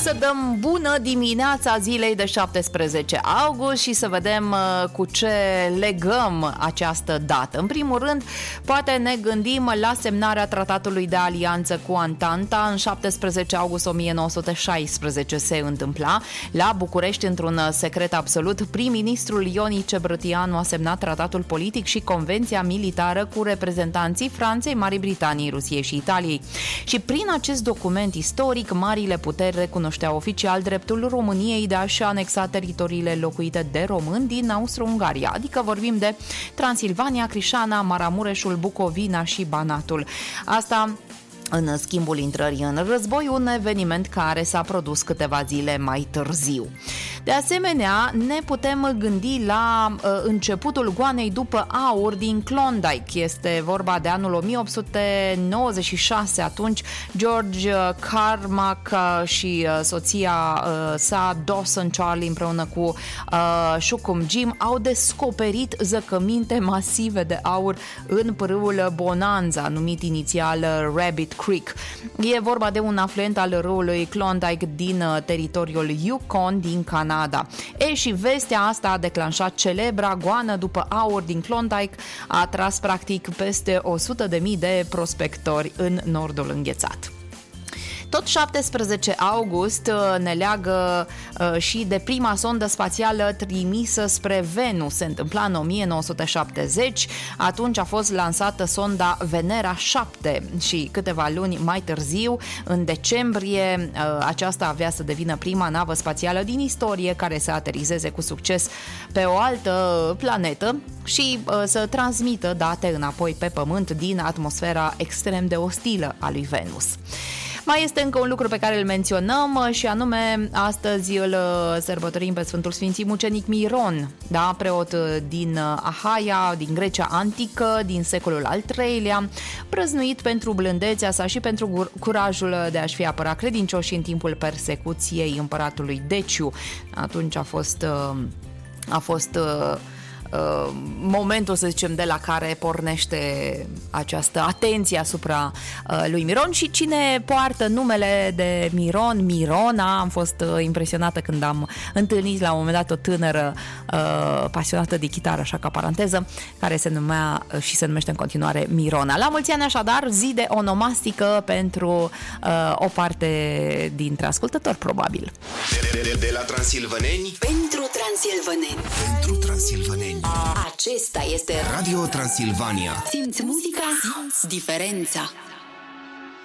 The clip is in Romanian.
Să dăm bună dimineața zilei de 17 august și să vedem cu ce legăm această dată. În primul rând, poate ne gândim la semnarea tratatului de alianță cu Antanta. În 17 august 1916 se întâmpla. La București, într-un secret absolut, prim-ministrul Ioni Cebrătianu a semnat tratatul politic și convenția militară cu reprezentanții Franței, Marii Britanii, Rusiei și Italiei. Și prin acest document istoric, marile puteri recunoșteau oficial dreptul României de a-și anexa teritoriile locuite de români din Austro-Ungaria, adică vorbim de Transilvania, Crișana, Maramureșul, Bucovina și Banatul. Asta în schimbul intrării în război, un eveniment care s-a produs câteva zile mai târziu. De asemenea, ne putem gândi la începutul goanei după aur din Klondike. Este vorba de anul 1896. Atunci George Carmack și soția sa, Dawson Charlie, împreună cu Shukum Jim, au descoperit zăcăminte masive de aur în pârâul Bonanza, numit inițial Rabbit Creek. E vorba de un afluent al râului Klondike din teritoriul Yukon din Canada. Și vestea asta a declanșat celebra goană după aur din Klondike, a atras practic peste 100.000 de prospectori în nordul înghețat. Tot 17 august ne leagă și de prima sondă spațială trimisă spre Venus. Se întâmpla în 1970, atunci a fost lansată sonda Venera 7 și câteva luni mai târziu, în decembrie, aceasta avea să devină prima navă spațială din istorie care să aterizeze cu succes pe o altă planetă și să transmită date înapoi pe Pământ din atmosfera extrem de ostilă a lui Venus. Mai este încă un lucru pe care îl menționăm și anume astăzi îl sărbătorim pe Sfântul Sfinții Mucenic Miron, da? Preot din Ahaia, din Grecia antică, din secolul al III-lea, prăznuit pentru blândețea sa și pentru curajul de a-și fi apărat credincioși în timpul persecuției împăratului Deciu. Atunci a fost momentul, să zicem, de la care pornește această atenție asupra lui Miron. Și cine poartă numele de Miron, Mirona, am fost impresionată când am întâlnit la un moment dat o tânără pasionată de chitară, așa ca paranteză, care se numea și se numește în continuare Mirona. La mulți ani, așadar, zi de onomastică pentru o parte dintre ascultători, probabil. De la transilvaneni pentru transilvaneni. Pentru transilvaneni. Acesta este Radio Transilvania. Simți muzica, simți diferența.